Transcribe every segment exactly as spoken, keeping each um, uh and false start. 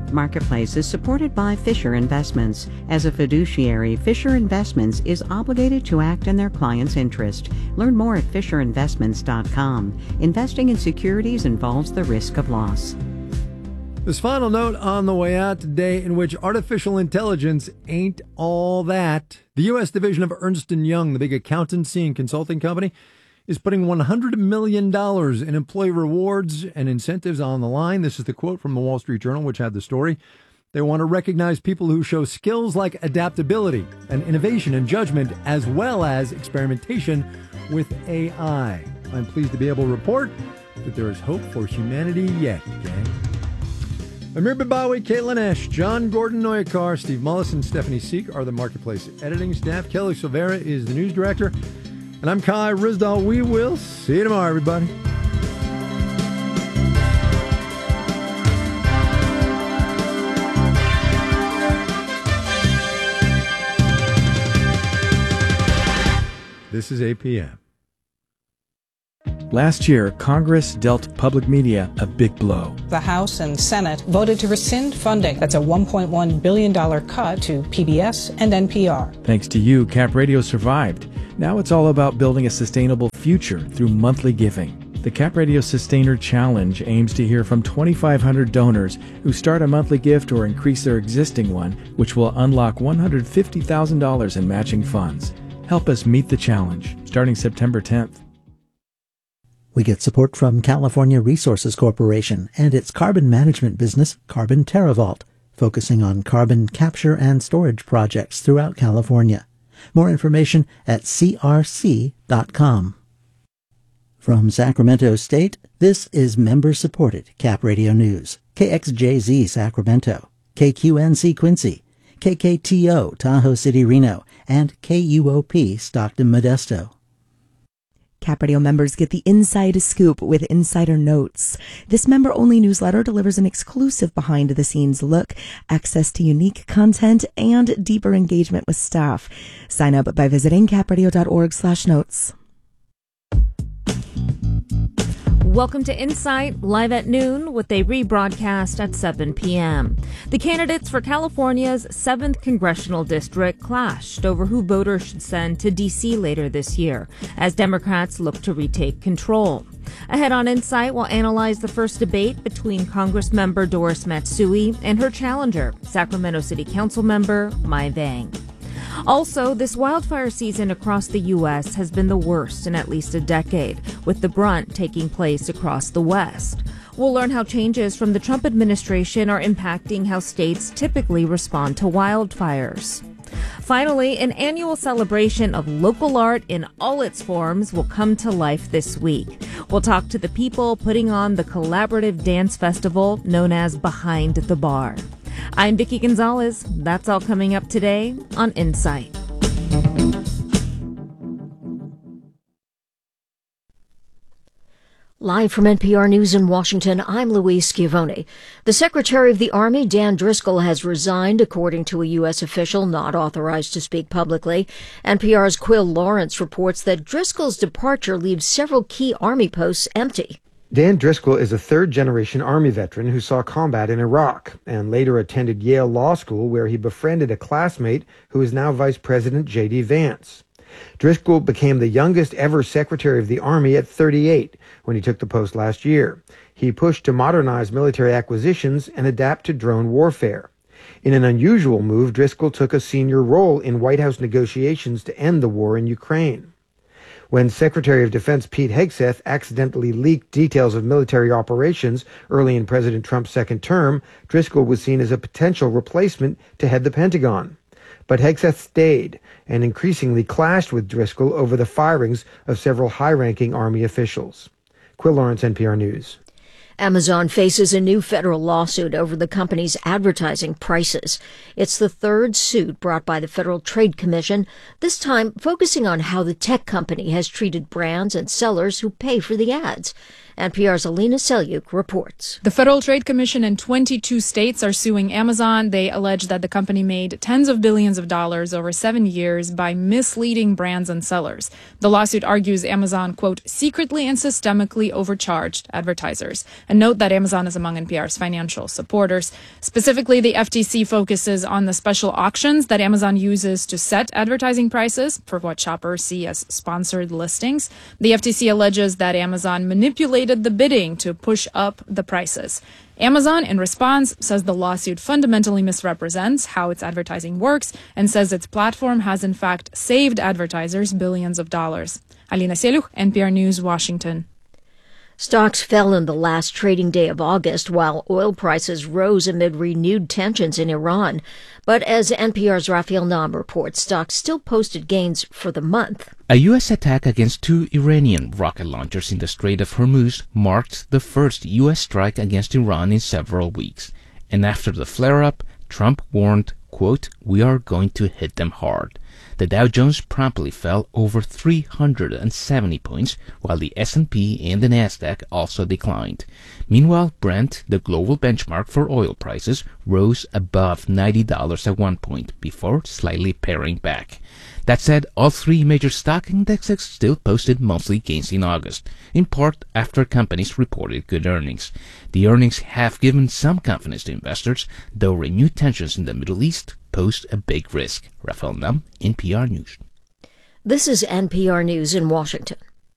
Marketplace is supported by Fisher Investments. As a fiduciary, Fisher Investments is obligated to act in their client's interest. Learn more at fisher investments dot com. Investing in securities involves the risk of loss. This final note on the way out today, in which artificial intelligence ain't all that. The U S division of Ernst and Young, the big accountancy and consulting company, is putting one hundred million dollars in employee rewards and incentives on the line. This is the quote from the Wall Street Journal, which had the story. They want to recognize people who show skills like adaptability and innovation and judgment, as well as experimentation with A I. I'm pleased to be able to report that there is hope for humanity yet, gang. Amir Babawi, Caitlin Esch, John Gordon Noyakar, Steve Mullis, and Stephanie Seek are the Marketplace editing staff. Kelly Silvera is the news director. And I'm Kai Rizdal. We will see you tomorrow, everybody. This is A P M. Last year, Congress dealt public media a big blow. The House and Senate voted to rescind funding. That's a one point one billion dollars cut to P B S and N P R. Thanks to you, Cap Radio survived. Now it's all about building a sustainable future through monthly giving. The Cap Radio Sustainer Challenge aims to hear from twenty-five hundred donors who start a monthly gift or increase their existing one, which will unlock one hundred fifty thousand dollars in matching funds. Help us meet the challenge, starting September tenth. We get support from California Resources Corporation and its carbon management business, Carbon TerraVault, focusing on carbon capture and storage projects throughout California. More information at c r c dot com. From Sacramento State, this is member-supported Cap Radio News. K X J Z Sacramento, K Q N C Quincy, K K T O Tahoe City Reno, and K U O P Stockton Modesto. Cap Radio members get the inside scoop with Insider Notes. This member-only newsletter delivers an exclusive behind-the-scenes look, access to unique content, and deeper engagement with staff. Sign up by visiting capradio.org slash notes. Welcome to Insight, live at noon with a rebroadcast at seven p.m. The candidates for California's seventh Congressional District clashed over who voters should send to D C later this year, as Democrats look to retake control. Ahead on Insight, we'll analyze the first debate between Congressmember Doris Matsui and her challenger, Sacramento City Council member Mai Vang. Also, this wildfire season across the U S has been the worst in at least a decade, with the brunt taking place across the West. We'll learn how changes from the Trump administration are impacting how states typically respond to wildfires. Finally, an annual celebration of local art in all its forms will come to life this week. We'll talk to the people putting on the collaborative dance festival known as Behind the Bar. I'm Vicki Gonzalez. That's all coming up today on Insight. Live from N P R News in Washington, I'm Louise Schiavone. The Secretary of the Army, Dan Driscoll, has resigned, according to a U S official not authorized to speak publicly. N P R's Quill Lawrence reports that Driscoll's departure leaves several key Army posts empty. Dan Driscoll is a third-generation Army veteran who saw combat in Iraq and later attended Yale Law School, where he befriended a classmate who is now Vice President J D Vance. Driscoll became the youngest ever Secretary of the Army at thirty-eight when he took the post last year. He pushed to modernize military acquisitions and adapt to drone warfare. In an unusual move, Driscoll took a senior role in White House negotiations to end the war in Ukraine. When Secretary of Defense Pete Hegseth accidentally leaked details of military operations early in President Trump's second term, Driscoll was seen as a potential replacement to head the Pentagon. But Hegseth stayed and increasingly clashed with Driscoll over the firings of several high-ranking Army officials. Quill Lawrence, N P R News. Amazon faces a new federal lawsuit over the company's advertising prices. It's the third suit brought by the Federal Trade Commission, this time focusing on how the tech company has treated brands and sellers who pay for the ads. N P R's Alina Selyuk reports. The Federal Trade Commission in twenty-two states are suing Amazon. They allege that the company made tens of billions of dollars over seven years by misleading brands and sellers. The lawsuit argues Amazon, quote, secretly and systemically overcharged advertisers. And note that Amazon is among N P R's financial supporters. Specifically, the F T C focuses on the special auctions that Amazon uses to set advertising prices for what shoppers see as sponsored listings. The F T C alleges that Amazon manipulated the bidding to push up the prices. Amazon, in response, says the lawsuit fundamentally misrepresents how its advertising works and says its platform has in fact saved advertisers billions of dollars. Alina Selu, N P R News, Washington. Stocks fell in the last trading day of August while oil prices rose amid renewed tensions in Iran. But as N P R's Raphael Nam reports, stocks still posted gains for the month. A U S attack against two Iranian rocket launchers in the Strait of Hormuz marked the first U S strike against Iran in several weeks. And after the flare-up, Trump warned, quote, "We are going to hit them hard." The Dow Jones promptly fell over three hundred seventy points, while the S and P and the Nasdaq also declined. Meanwhile, Brent, the global benchmark for oil prices, rose above ninety dollars at one point before slightly paring back. That said, all three major stock indexes still posted monthly gains in August, in part after companies reported good earnings. The earnings have given some confidence to investors, though renewed tensions in the Middle East pose a big risk. Raphael Nam, N P R News. This is N P R News in Washington.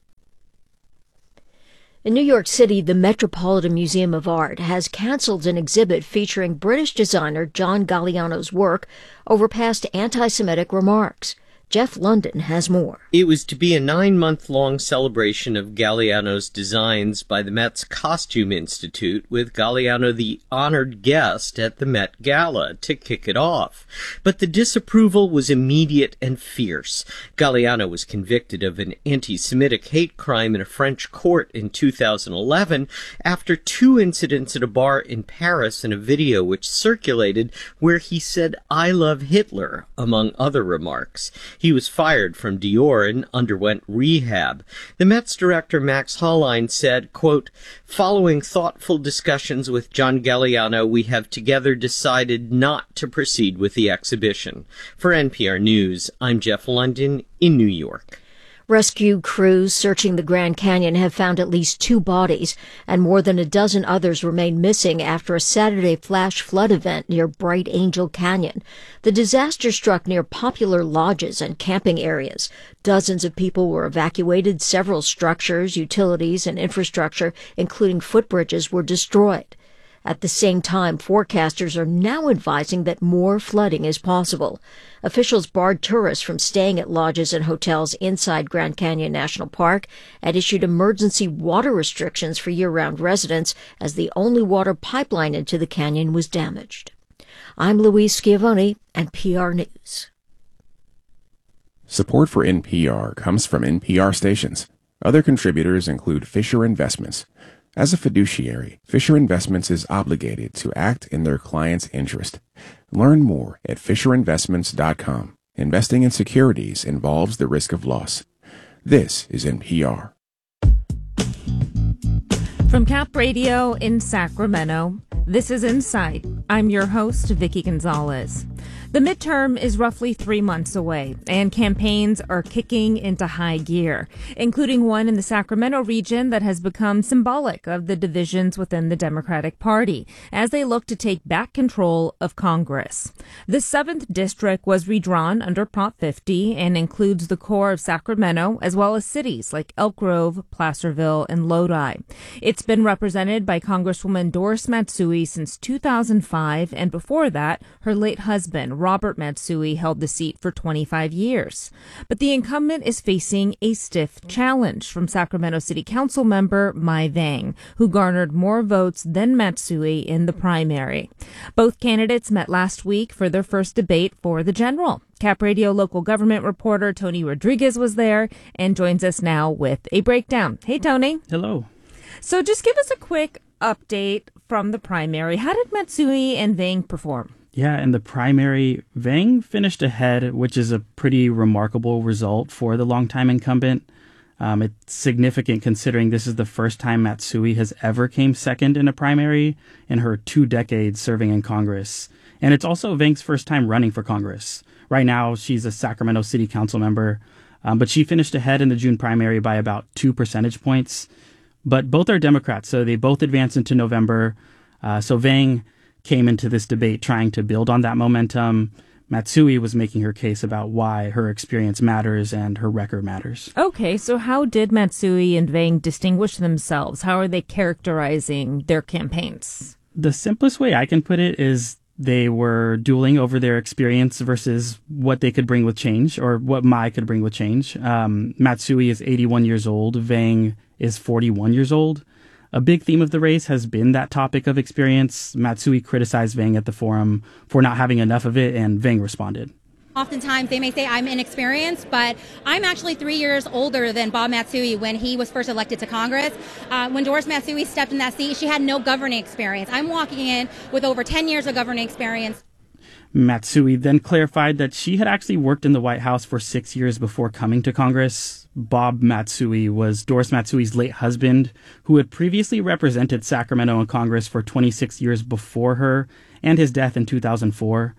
In New York City, the Metropolitan Museum of Art has canceled an exhibit featuring British designer John Galliano's work over past anti-Semitic remarks. Jeff London has more. It was to be a nine-month-long celebration of Galliano's designs by the Met's Costume Institute, with Galliano the honored guest at the Met Gala to kick it off. But the disapproval was immediate and fierce. Galliano was convicted of an anti-Semitic hate crime in a French court in two thousand eleven after two incidents at a bar in Paris and a video which circulated where he said, "I love Hitler," among other remarks. He was fired from Dior and underwent rehab. The Met's director, Max Hollein, said, quote, "Following thoughtful discussions with John Galliano, we have together decided not to proceed with the exhibition." For N P R News, I'm Jeff London in New York. Rescue crews searching the Grand Canyon have found at least two bodies, and more than a dozen others remain missing after a Saturday flash flood event near Bright Angel Canyon. The disaster struck near popular lodges and camping areas. Dozens of people were evacuated. Several structures, utilities, and infrastructure, including footbridges, were destroyed. At the same time, forecasters are now advising that more flooding is possible. Officials barred tourists from staying at lodges and hotels inside Grand Canyon National Park and issued emergency water restrictions for year-round residents as the only water pipeline into the canyon was damaged. I'm Louise Schiavone, N P R News. Support for N P R comes from N P R stations. Other contributors include Fisher Investments. As a fiduciary, Fisher Investments is obligated to act in their client's interest. Learn more at fisher investments dot com. Investing in securities involves the risk of loss. This is N P R. From Cap Radio in Sacramento, this is Insight. I'm your host, Vicki Gonzalez. The midterm is roughly three months away, and campaigns are kicking into high gear, including one in the Sacramento region that has become symbolic of the divisions within the Democratic Party as they look to take back control of Congress. The seventh District was redrawn under Prop fifty and includes the core of Sacramento, as well as cities like Elk Grove, Placerville, and Lodi. It's been represented by Congresswoman Doris Matsui since two thousand five, and before that, her late husband, Robert Matsui, held the seat for twenty-five years. But the incumbent is facing a stiff challenge from Sacramento City Council member Mai Vang, who garnered more votes than Matsui in the primary. Both candidates met last week for their first debate for the general. Cap Radio local government reporter Tony Rodriguez was there and joins us now with a breakdown. Hey, Tony. Hello. So just give us a quick update from the primary. How did Matsui and Vang perform? Yeah, in the primary, Vang finished ahead, which is a pretty remarkable result for the longtime incumbent. Um, it's significant considering this is the first time Matsui has ever came second in a primary in her two decades serving in Congress. And it's also Vang's first time running for Congress. Right now, she's a Sacramento City Council member, um, but she finished ahead in the June primary by about two percentage points. But both are Democrats, so they both advance into November. Uh, so Vang came into this debate trying to build on that momentum. Matsui was making her case about why her experience matters and her record matters. Okay, so how did Matsui and Vang distinguish themselves? How are they characterizing their campaigns? The simplest way I can put it is they were dueling over their experience versus what they could bring with change, or what Mai could bring with change. Um, Matsui is eighty-one years old. Vang is forty-one years old. A big theme of the race has been that topic of experience. Matsui criticized Vang at the forum for not having enough of it, and Vang responded. Oftentimes they may say I'm inexperienced, but I'm actually three years older than Bob Matsui when he was first elected to Congress. Uh, when Doris Matsui stepped in that seat, she had no governing experience. I'm walking in with over ten years of governing experience. Matsui then clarified that she had actually worked in the White House for six years before coming to Congress. Bob Matsui was Doris Matsui's late husband, who had previously represented Sacramento in Congress for twenty-six years before her and his death in two thousand four.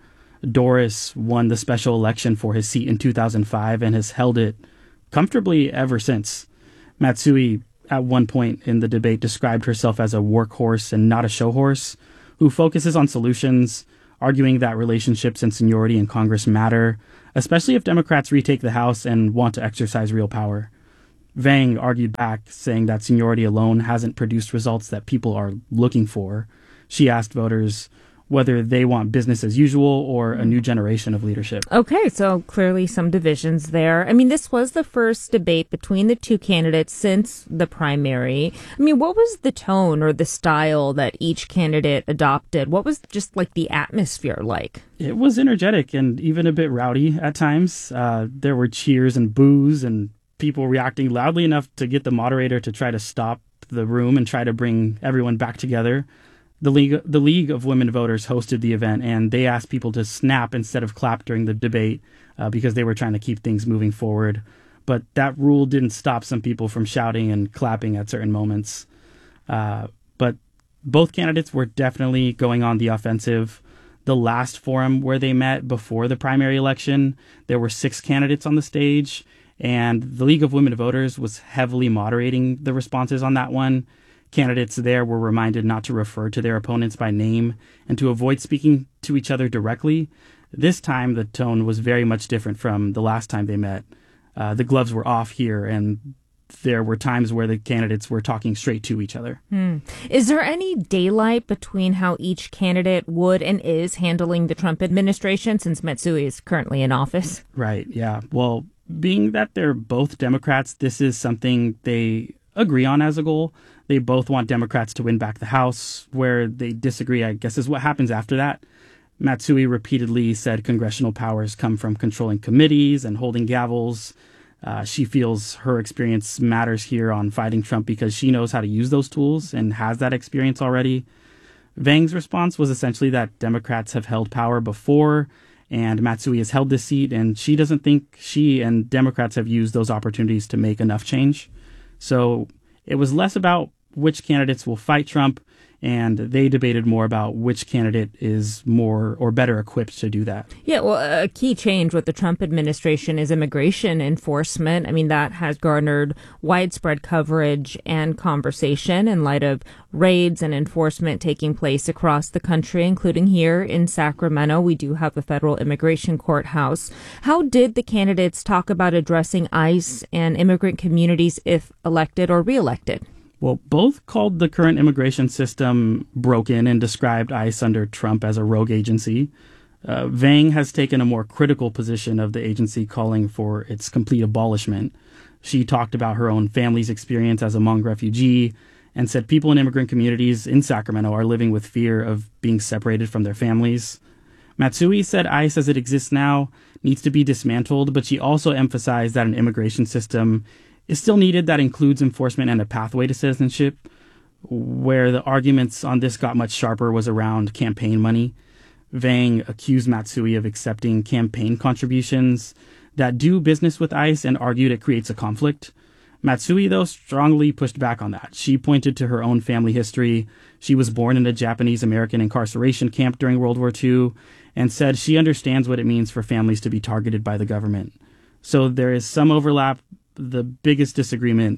Doris won the special election for his seat in two thousand five and has held it comfortably ever since. Matsui, at one point in the debate, described herself as a workhorse and not a show horse, who focuses on solutions, arguing that relationships and seniority in Congress matter, especially if Democrats retake the House and want to exercise real power. Vang argued back, saying that seniority alone hasn't produced results that people are looking for. She asked voters whether they want business as usual or a new generation of leadership. Okay, so clearly some divisions there. I mean, this was the first debate between the two candidates since the primary. I mean, what was the tone or the style that each candidate adopted? What was just like the atmosphere like? It was energetic and even a bit rowdy at times. Uh, there were cheers and boos and people reacting loudly enough to get the moderator to try to stop the room and try to bring everyone back together. The League, the League of Women Voters hosted the event, and they asked people to snap instead of clap during the debate uh, because they were trying to keep things moving forward. But that rule didn't stop some people from shouting and clapping at certain moments. Uh, but both candidates were definitely going on the offensive. The last forum where they met before the primary election, there were six candidates on the stage, and the League of Women Voters was heavily moderating the responses on that one. Candidates there were reminded not to refer to their opponents by name and to avoid speaking to each other directly. This time, the tone was very much different from the last time they met. Uh, the gloves were off here, and there were times where the candidates were talking straight to each other. Hmm. Is there any daylight between how each candidate would and is handling the Trump administration, since Matsui is currently in office? Right, yeah. Well, being that they're both Democrats, this is something they agree on as a goal. They both want Democrats to win back the House. Where they disagree, I guess, is what happens after that. Matsui repeatedly said congressional powers come from controlling committees and holding gavels. Uh, she feels her experience matters here on fighting Trump because she knows how to use those tools and has that experience already. Vang's response was essentially that Democrats have held power before, and Matsui has held this seat, and she doesn't think she and Democrats have used those opportunities to make enough change. So it was less about which candidates will fight Trump, and they debated more about which candidate is more or better equipped to do that. Yeah, well, a key change with the Trump administration is immigration enforcement. I mean, that has garnered widespread coverage and conversation in light of raids and enforcement taking place across the country, including here in Sacramento. We do have a federal immigration courthouse. How did the candidates talk about addressing ICE and immigrant communities if elected or reelected? Well, both called the current immigration system broken and described ICE under Trump as a rogue agency. Uh, Vang has taken a more critical position of the agency, calling for its complete abolishment. She talked about her own family's experience as a Hmong refugee and said people in immigrant communities in Sacramento are living with fear of being separated from their families. Matsui said ICE as it exists now needs to be dismantled, but she also emphasized that an immigration system is still needed that includes enforcement and a pathway to citizenship. Where the arguments on this got much sharper was around campaign money. Vang accused Matsui of accepting campaign contributions that do business with ICE and argued it creates a conflict. Matsui, though, strongly pushed back on that. She pointed to her own family history. She was born in a Japanese-American incarceration camp during World War Two and said she understands what it means for families to be targeted by the government. So there is some overlap. The biggest disagreement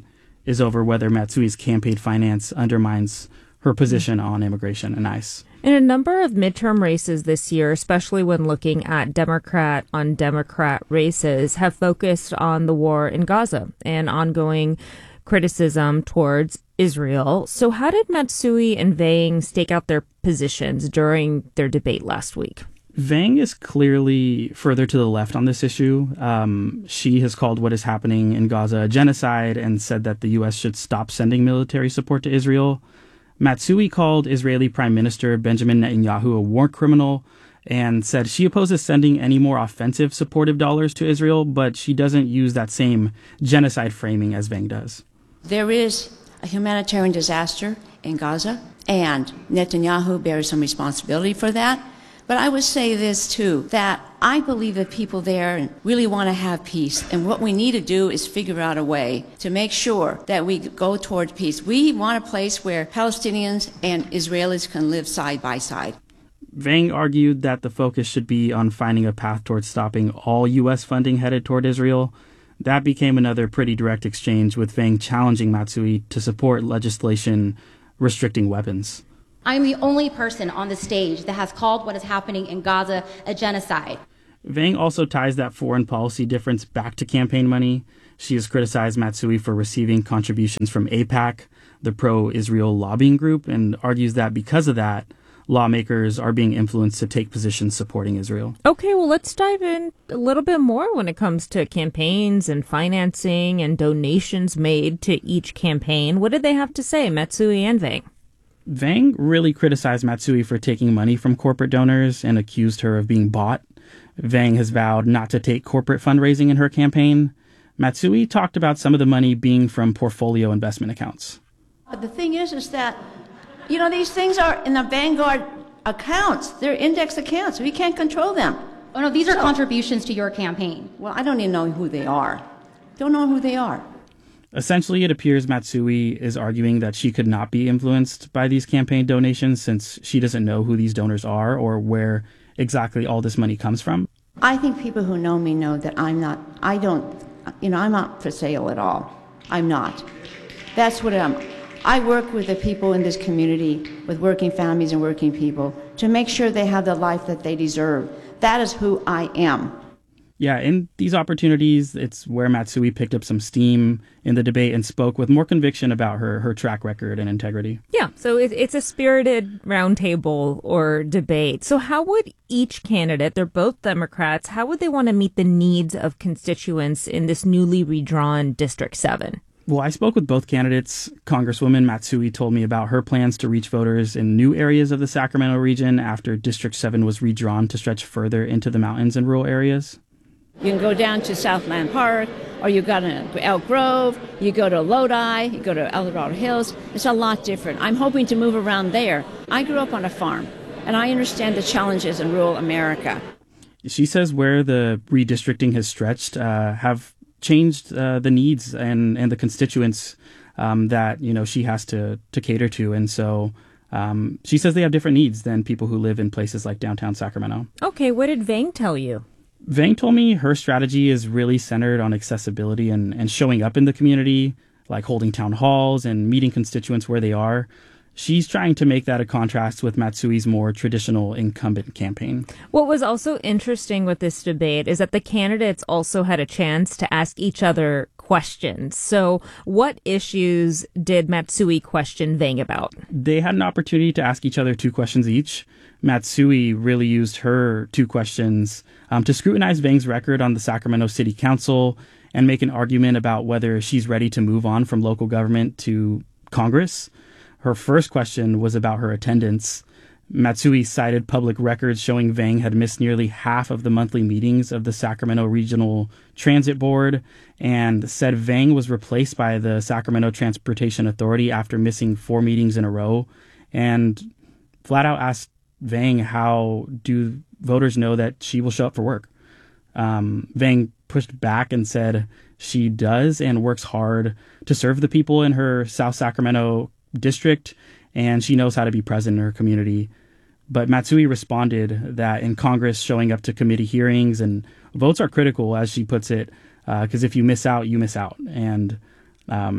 is over whether Matsui's campaign finance undermines her position on immigration and ICE. In a number of midterm races this year, especially when looking at Democrat on Democrat races, have focused on the war in Gaza and ongoing criticism towards Israel. So how did Matsui and Vang stake out their positions during their debate last week? Vang is clearly further to the left on this issue. Um, she has called what is happening in Gaza a genocide and said that the U S should stop sending military support to Israel. Matsui called Israeli Prime Minister Benjamin Netanyahu a war criminal and said she opposes sending any more offensive supportive dollars to Israel, but she doesn't use that same genocide framing as Vang does. There is a humanitarian disaster in Gaza, and Netanyahu bears some responsibility for that. But I would say this, too, that I believe that people there really want to have peace. And what we need to do is figure out a way to make sure that we go toward peace. We want a place where Palestinians and Israelis can live side by side. Vang argued that the focus should be on finding a path towards stopping all U S funding headed toward Israel. That became another pretty direct exchange, with Vang challenging Matsui to support legislation restricting weapons. I'm the only person on the stage that has called what is happening in Gaza a genocide. Vang also ties that foreign policy difference back to campaign money. She has criticized Matsui for receiving contributions from AIPAC, the pro-Israel lobbying group, and argues that because of that, lawmakers are being influenced to take positions supporting Israel. Okay, well, let's dive in a little bit more when it comes to campaigns and financing and donations made to each campaign. What did they have to say, Matsui and Vang? Vang really criticized Matsui for taking money from corporate donors and accused her of being bought. Vang has vowed not to take corporate fundraising in her campaign. Matsui talked about some of the money being from portfolio investment accounts. But the thing is, is that, you know, these things are in the Vanguard accounts. They're index accounts. We can't control them. Oh, no, these are So- contributions to your campaign. Well, I don't even know who they are. Don't know who they are. Essentially, it appears Matsui is arguing that she could not be influenced by these campaign donations since she doesn't know who these donors are or where exactly all this money comes from. I think people who know me know that I'm not, I don't, you know, I'm not for sale at all. I'm not. That's what I'm. I work with the people in this community, with working families and working people, to make sure they have the life that they deserve. That is who I am. Yeah, in these opportunities, it's where Matsui picked up some steam in the debate and spoke with more conviction about her, her track record and integrity. Yeah, so it, it's a spirited roundtable or debate. So how would each candidate, they're both Democrats, how would they want to meet the needs of constituents in this newly redrawn District seven? Well, I spoke with both candidates. Congresswoman Matsui told me about her plans to reach voters in new areas of the Sacramento region after District seven was redrawn to stretch further into the mountains and rural areas. You can go down to Southland Park, or you go to Elk Grove, you go to Lodi, you go to El Dorado Hills. It's a lot different. I'm hoping to move around there. I grew up on a farm, and I understand the challenges in rural America. She says where the redistricting has stretched uh, have changed uh, the needs and, and the constituents um, that, you know, she has to, to cater to. And so um, she says they have different needs than people who live in places like downtown Sacramento. Okay, what did Vang tell you? Vang told me her strategy is really centered on accessibility and, and showing up in the community, like holding town halls and meeting constituents where they are. She's trying to make that a contrast with Matsui's more traditional incumbent campaign. What was also interesting with this debate is that the candidates also had a chance to ask each other questions. So what issues did Matsui question Vang about? They had an opportunity to ask each other two questions each. Matsui really used her two questions um, to scrutinize Vang's record on the Sacramento City Council and make an argument about whether she's ready to move on from local government to Congress. Her first question was about her attendance. Matsui cited public records showing Vang had missed nearly half of the monthly meetings of the Sacramento Regional Transit Board and said Vang was replaced by the Sacramento Transportation Authority after missing four meetings in a row, and flat out asked Vang how do voters know that she will show up for work. Um, Vang pushed back and said she does and works hard to serve the people in her South Sacramento district, and she knows how to be present in her community. But Matsui responded that in Congress, showing up to committee hearings and votes are critical, as she puts it, because uh, if you miss out, you miss out. And um,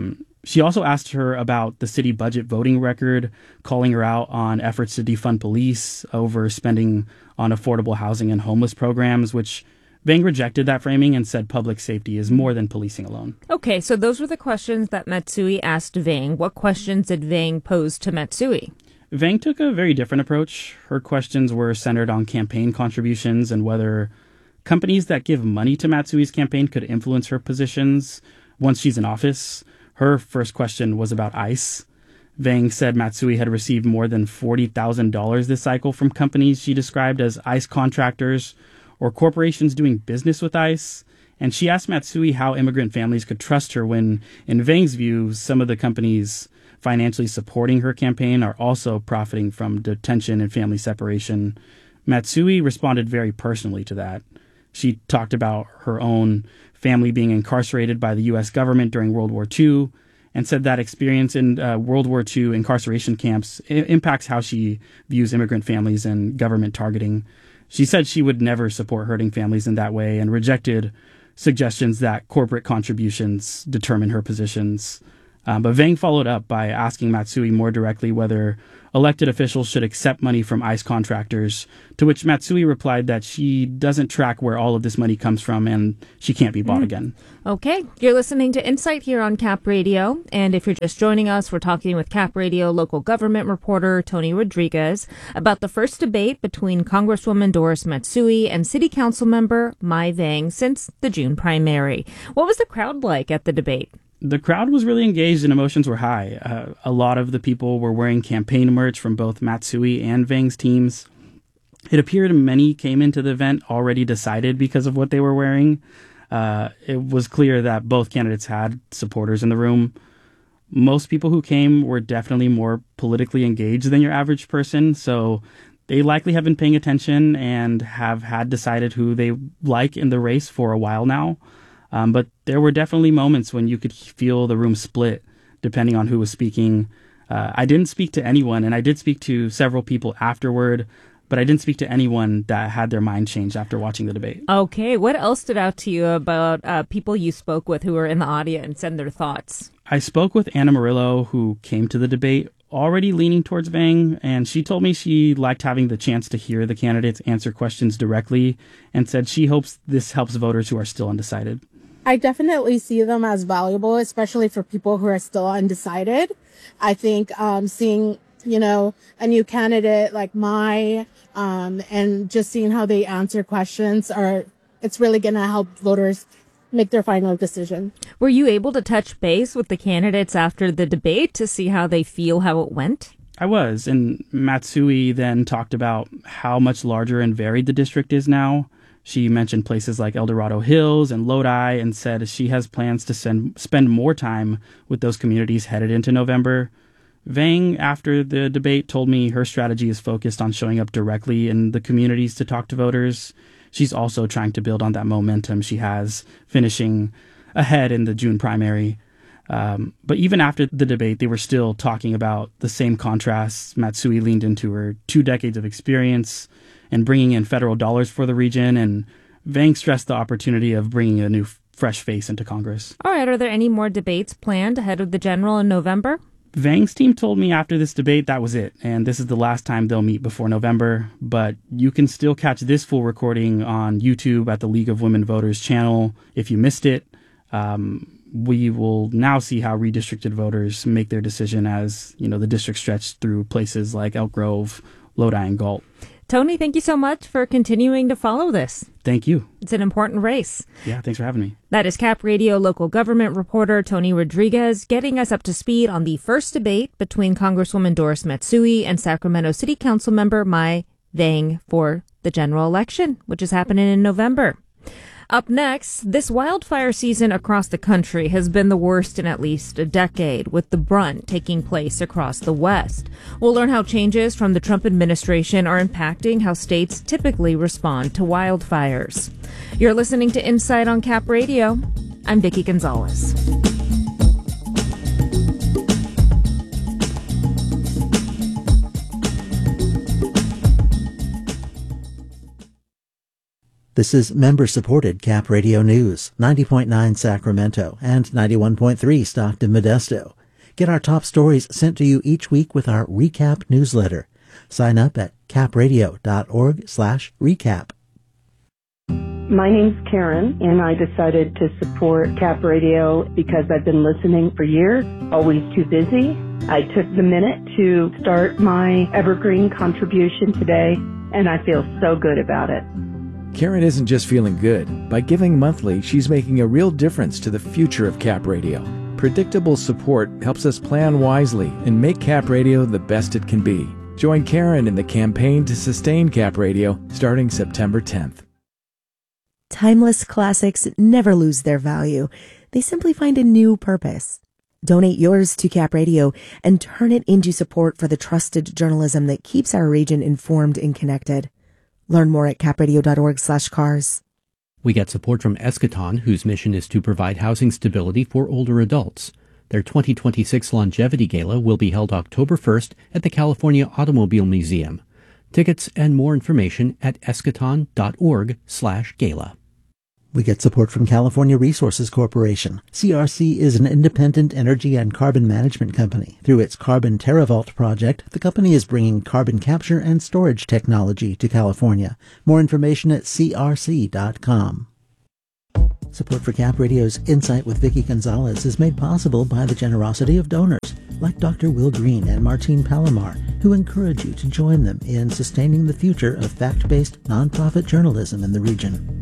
She also asked her about the city budget voting record, calling her out on efforts to defund police, over spending on affordable housing and homeless programs, which Vang rejected that framing and said public safety is more than policing alone. Okay, so those were the questions that Matsui asked Vang. What questions did Vang pose to Matsui? Vang took a very different approach. Her questions were centered on campaign contributions and whether companies that give money to Matsui's campaign could influence her positions once she's in office. Her first question was about ICE. Vang said Matsui had received more than forty thousand dollars this cycle from companies she described as ICE contractors or corporations doing business with ICE. And she asked Matsui how immigrant families could trust her when, in Vang's view, some of the companies financially supporting her campaign are also profiting from detention and family separation. Matsui responded very personally to that. She talked about her own family being incarcerated by the U S government during World War Two and said that experience in uh, World War Two incarceration camps I- impacts how she views immigrant families and government targeting. She said she would never support hurting families in that way and rejected suggestions that corporate contributions determine her positions. Um, but Vang followed up by asking Matsui more directly whether elected officials should accept money from ICE contractors, to which Matsui replied that she doesn't track where all of this money comes from and she can't be bought mm. again. Okay, you're listening to Insight here on Cap Radio, and if you're just joining us, we're talking with Cap Radio local government reporter Tony Rodriguez about the first debate between Congresswoman Doris Matsui and City Council member Mai Vang since the June primary. What was the crowd like at the debate? The crowd was really engaged and emotions were high. Uh, a lot of the people were wearing campaign merch from both Matsui and Vang's teams. It appeared many came into the event already decided because of what they were wearing. Uh, it was clear that both candidates had supporters in the room. Most people who came were definitely more politically engaged than your average person, so they likely have been paying attention and have had decided who they like in the race for a while now. Um, but there were definitely moments when you could feel the room split, depending on who was speaking. Uh, I didn't speak to anyone, and I did speak to several people afterward, but I didn't speak to anyone that had their mind changed after watching the debate. Okay, what else stood out to you about uh, people you spoke with who were in the audience and their thoughts? I spoke with Anna Murillo, who came to the debate already leaning towards Vang, and she told me she liked having the chance to hear the candidates answer questions directly and said she hopes this helps voters who are still undecided. I definitely see them as valuable, especially for people who are still undecided. I think um, seeing, you know, a new candidate like Mai um, and just seeing how they answer questions, are it's really going to help voters make their final decision. Were you able to touch base with the candidates after the debate to see how they feel, how it went? I was, and Matsui then talked about how much larger and varied the district is now. She mentioned places like El Dorado Hills and Lodi and said she has plans to send, spend more time with those communities headed into November. Vang, after the debate, told me her strategy is focused on showing up directly in the communities to talk to voters. She's also trying to build on that momentum she has, finishing ahead in the June primary. Um, but even after the debate, they were still talking about the same contrasts. Matsui leaned into her two decades of experience and bringing in federal dollars for the region, and Vang stressed the opportunity of bringing a new fresh face into Congress. All right, are there any more debates planned ahead of the general in November? Vang's team told me after this debate that was it, and this is the last time they'll meet before November, but you can still catch this full recording on YouTube at the League of Women Voters channel if you missed it. Um, we will now see how redistricted voters make their decision as, you know, the district stretched through places like Elk Grove, Lodi, and Galt. Tony, thank you so much for continuing to follow this. Thank you. It's an important race. Yeah, thanks for having me. That is Cap Radio local government reporter Tony Rodriguez getting us up to speed on the first debate between Congresswoman Doris Matsui and Sacramento City Council member Mai Vang for the general election, which is happening in November. Up next, this wildfire season across the country has been the worst in at least a decade, with the brunt taking place across the West. We'll learn how changes from the Trump administration are impacting how states typically respond to wildfires. You're listening to Insight on Cap Radio. I'm Vicki Gonzalez. This is member-supported Cap Radio News, ninety point nine Sacramento and ninety-one point three Stockton Modesto. Get our top stories sent to you each week with our Recap newsletter. Sign up at capradio.org slash recap. My name's Karen, and I decided to support Cap Radio because I've been listening for years, always too busy. I took the minute to start my evergreen contribution today, and I feel so good about it. Karen isn't just feeling good. By giving monthly, she's making a real difference to the future of Cap Radio. Predictable support helps us plan wisely and make Cap Radio the best it can be. Join Karen in the campaign to sustain Cap Radio starting September tenth. Timeless classics never lose their value. They simply find a new purpose. Donate yours to Cap Radio and turn it into support for the trusted journalism that keeps our region informed and connected. Learn more at capradio.org slash cars. We get support from Eschaton, whose mission is to provide housing stability for older adults. Their twenty twenty-six Longevity Gala will be held October first at the California Automobile Museum. Tickets and more information at eschaton.org slash gala. We get support from California Resources Corporation. C R C is an independent energy and carbon management company. Through its Carbon TerraVault project, the company is bringing carbon capture and storage technology to California. More information at c r c dot com. Support for Cap Radio's Insight with Vicki Gonzalez is made possible by the generosity of donors like Doctor Will Green and Martine Palomar, who encourage you to join them in sustaining the future of fact-based nonprofit journalism in the region.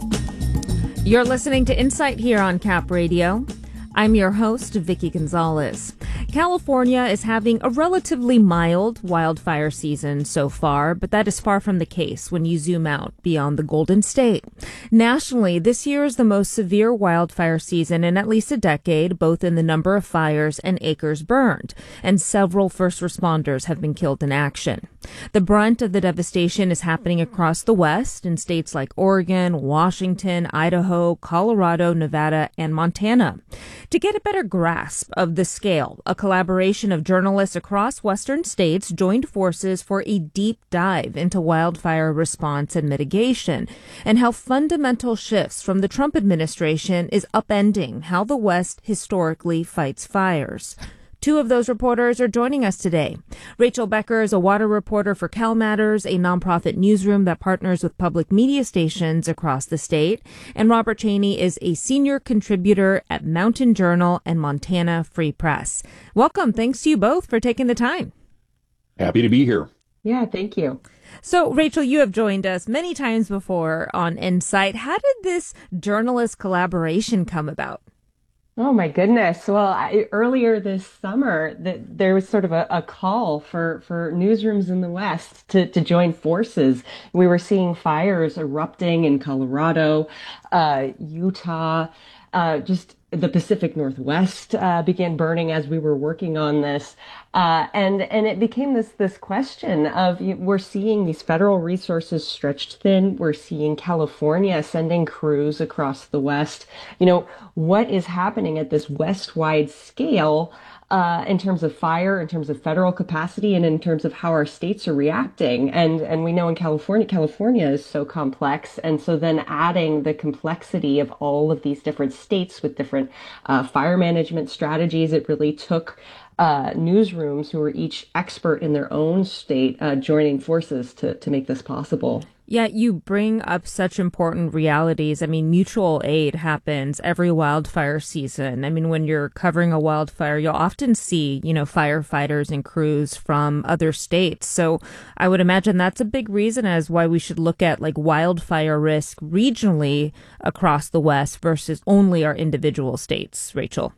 You're listening to Insight here on Cap Radio. I'm your host, Vicki Gonzalez. California is having a relatively mild wildfire season so far, but that is far from the case when you zoom out beyond the Golden State. Nationally, this year is the most severe wildfire season in at least a decade, both in the number of fires and acres burned, and several first responders have been killed in action. The brunt of the devastation is happening across the West in states like Oregon, Washington, Idaho, Colorado, Nevada, and Montana. To get a better grasp of the scale, a collaboration of journalists across Western states joined forces for a deep dive into wildfire response and mitigation, and how fundamental shifts from the Trump administration is upending how the West historically fights fires. Two of those reporters are joining us today. Rachel Becker is a water reporter for CalMatters, a nonprofit newsroom that partners with public media stations across the state. And Robert Cheney is a senior contributor at Mountain Journal and Montana Free Press. Welcome. Thanks to you both for taking the time. Happy to be here. Yeah, thank you. So, Rachel, you have joined us many times before on Insight. How did this journalist collaboration come about? Oh my goodness. Well, I, earlier this summer, the, there was sort of a, a call for, for newsrooms in the West to, to join forces. We were seeing fires erupting in Colorado, uh, Utah, uh, just the Pacific Northwest uh, began burning as we were working on this. Uh, and, and it became this, this question of, we're seeing these federal resources stretched thin. We're seeing California sending crews across the West. You know, what is happening at this West-wide scale Uh, in terms of fire, in terms of federal capacity, and in terms of how our states are reacting. And and we know in California, California is so complex. And so then adding the complexity of all of these different states with different uh, fire management strategies, it really took uh, newsrooms who were each expert in their own state uh, joining forces to, to make this possible. Yeah, you bring up such important realities. I mean, mutual aid happens every wildfire season. I mean, when you're covering a wildfire, you'll often see, you know, firefighters and crews from other states. So I would imagine that's a big reason as why we should look at like wildfire risk regionally across the West versus only our individual states. Rachel.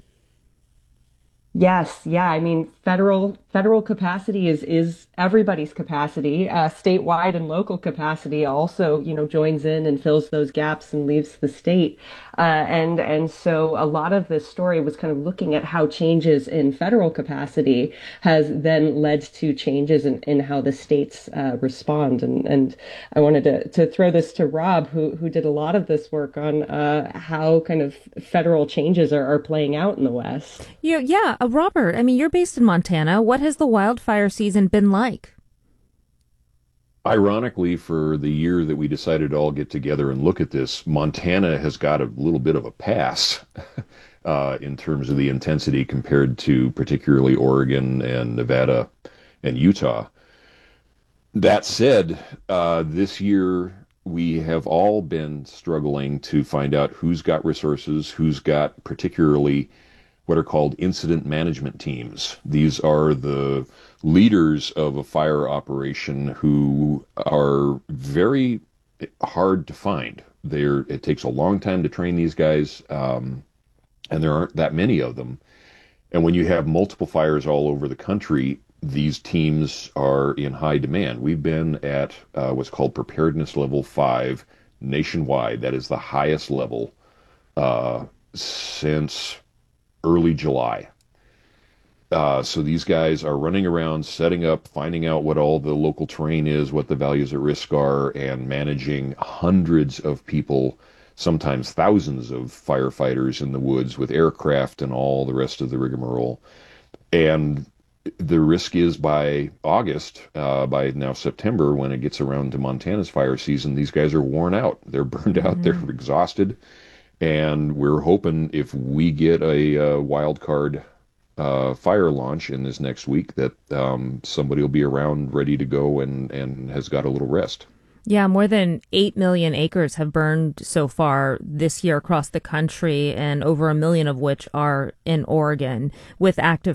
Yes, yeah. I mean, federal federal capacity is is everybody's capacity. Uh, statewide and local capacity also, you know, joins in and fills those gaps and leaves the state. Uh, and and so a lot of this story was kind of looking at how changes in federal capacity has then led to changes in, in how the states uh, respond. And and I wanted to to throw this to Rob, who who did a lot of this work on uh, how kind of federal changes are, are playing out in the West. Yeah, yeah. Uh, Robert, I mean, you're based in Montana. What has the wildfire season been like? Ironically, for the year that we decided to all get together and look at this, Montana has got a little bit of a pass uh, in terms of the intensity compared to particularly Oregon and Nevada and Utah. That said, uh, this year we have all been struggling to find out who's got resources, who's got particularly what are called incident management teams. These are the leaders of a fire operation who are very hard to find. They're, it takes a long time to train these guys, um, and there aren't that many of them. And when you have multiple fires all over the country, these teams are in high demand. We've been at uh, what's called preparedness level five nationwide. That is the highest level uh, since early July. Uh, so these guys are running around, setting up, finding out what all the local terrain is, what the values at risk are, and managing hundreds of people, sometimes thousands of firefighters in the woods with aircraft and all the rest of the rigmarole. And the risk is by August, uh, by now September, when it gets around to Montana's fire season, these guys are worn out. They're burned out. Mm-hmm. They're exhausted. And we're hoping if we get a, a wild card uh, fire launch in this next week that um, somebody will be around ready to go and, and has got a little rest. Yeah, more than eight million acres have burned so far this year across the country, and over a million of which are in Oregon, with active